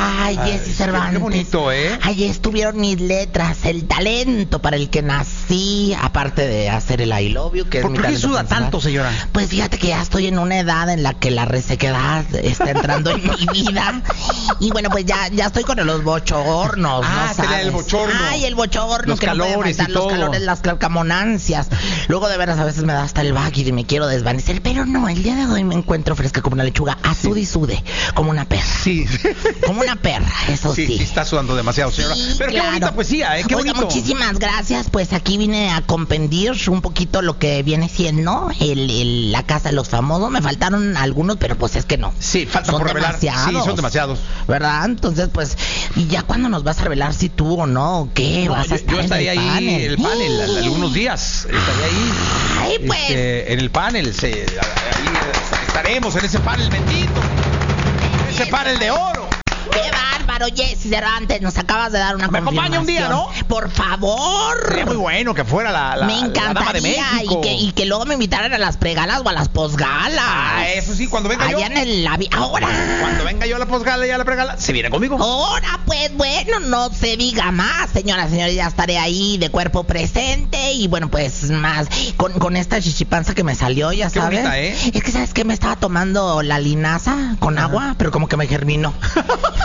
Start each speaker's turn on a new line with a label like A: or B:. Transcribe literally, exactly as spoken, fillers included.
A: Ay,
B: Ay,
A: Jessy
B: qué-
A: Cervantes.
B: qué bonito, ¿eh?
A: Ahí estuvieron mis letras, el talento para el que nací, aparte de hacer el I love you, que es
B: ¿Por
A: mi
B: qué
A: talento
B: suda
A: principal.
B: tanto, señora?
A: Pues fíjate que ya estoy en una edad en la que la resequedad está entrando en mi vida. Y bueno, pues ya, ya estoy con los bochornos,
B: Ah,
A: ¿no
B: tenía
A: sabes?
B: el bochorno.
A: Ay, el bochorno,
B: Los
A: que no puede
B: calores y
A: faltar, los
B: todo.
A: calores, las calcamonancias. Luego de veras a veces me da hasta el baggy y me quiero desvanecer, pero no, el día de hoy me encuentro fresca como una lechuga, a sude y sude, como una perra.
B: Sí.
A: Como una perra, eso
B: Sí,
A: sí.
B: sí está sudando demasiado, señora.
A: Sí,
B: Pero qué
A: claro.
B: bonita poesía, ¿eh? Qué
A: Oiga,
B: bonito.
A: muchísimas gracias. Pues aquí vine a compendir un poquito lo que viene siendo el, el- la casa de los famosos. Me faltaron algunos, pero pues es que no.
B: Sí, falta
A: Son
B: por revelar.
A: demasiados.
B: Sí, son demasiados.
A: ¿Verdad? Entonces, pues, ¿y ya cuándo nos vas a revelar si tú o no? ¿O qué?
B: No,
A: ¿Vas
B: yo,
A: a estar
B: yo estaría
A: en el
B: ahí
A: panel?
B: en el panel al- algunos días. Estaría ahí.
A: Ay, pues.
B: Este, en el panel. Se, ahí estaremos en ese panel bendito. En ese panel de oro.
A: ¡Qué bárbaro, Jessy Cervantes! Nos acabas de dar una
B: Me acompaña un día, ¿no?
A: Por favor.
B: Sería muy bueno que fuera la, la,
A: Me
B: la dama de
A: encantaría
B: México.
A: y que, y que luego me invitaran a las pregalas o a las posgalas.
B: Ah, eso sí, cuando venga yo.
A: Allá en el avi- ahora.
B: Cuando venga yo a la posgala y a la pregala, se viene conmigo.
A: Ahora, pues bueno, no se diga más, señoras, señores, ya estaré ahí de cuerpo presente y bueno, pues más con, con esta chichipanza que me salió, ya
B: Qué
A: sabes.
B: bonita, ¿eh?
A: Es que sabes que me estaba tomando la linaza con agua, pero como que me germinó.